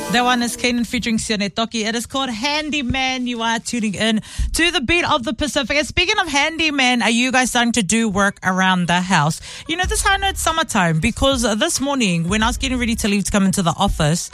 That one is Kanan featuring Sione Toki. It is called Handyman. You are tuning in to the beat of the Pacific. And speaking of handyman, are you guys starting to do work around the house? You know, this is how I know it's summertime, because this morning when I was getting ready to leave to come into the office,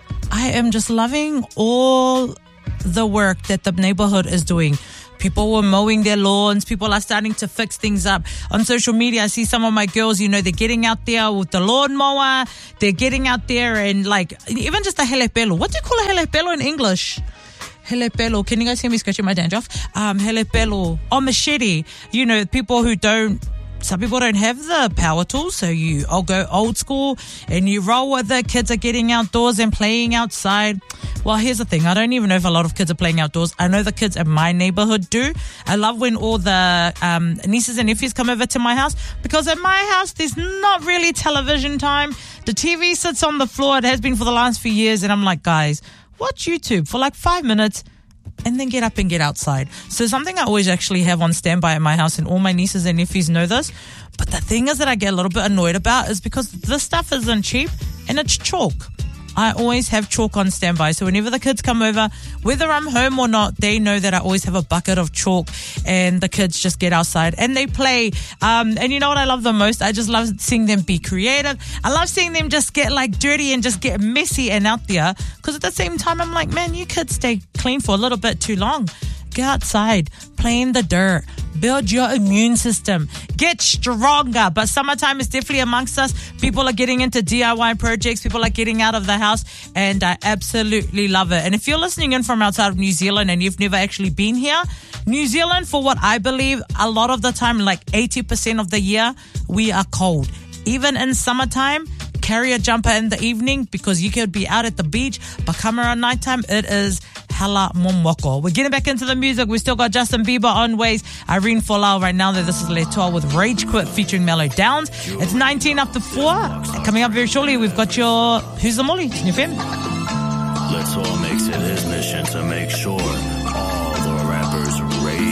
I am just loving all the work that the neighborhood is doing. People were mowing their lawns. People are starting to fix things up. On social media, I see some of my girls, you know, they're getting out there with the lawnmower. They're getting out there and like, even just a helepelo. What do you call a helepelo in English? Helepelo. Can you guys hear me scratching my dandruff? Helepelo. Or machete. You know, people who don't, some people don't have the power tools, so I'll go old school and you roll with it. Kids are getting outdoors and playing outside. Well, here's the thing. I don't even know if a lot of kids are playing outdoors. I know the kids in my neighborhood do. I love when all the nieces and nephews come over to my house, because at my house, there's not really television time. The TV sits on the floor. It has been for the last few years. And I'm like, guys, watch YouTube for like 5 minutes and then get up and get outside. So something I always actually have on standby at my house, and all my nieces and nephews know this. But the thing is that I get a little bit annoyed about is because this stuff isn't cheap and it's chalk. I always have chalk on standby. So whenever the kids come over, whether I'm home or not, they know that I always have a bucket of chalk, and the kids just get outside and they play. And you know what I love the most? I just love seeing them be creative. I love seeing them just get like dirty and just get messy and out there. Because at the same time, I'm like, man, you kids stay clean for a little bit too long. Get outside, play in the dirt, build your immune system, get stronger. But summertime is definitely amongst us. People are getting into DIY projects. People are getting out of the house, and I absolutely love it. And if you're listening in from outside of New Zealand and you've never actually been here, New Zealand, for what I believe, a lot of the time, like 80% of the year, we are cold. Even in summertime, carry a jumper in the evening, because you could be out at the beach, but come around nighttime, it is hella momoko. We're getting back into the music. We still got Justin Bieber on Ways, Irene Folau right now. This is Letoa with Rage Quit featuring Mellow Downs. It's 19 up to 4. Coming up very shortly, we've got your Who's the Molly? New FM. Letoa makes it his mission to make sure all the rappers rage.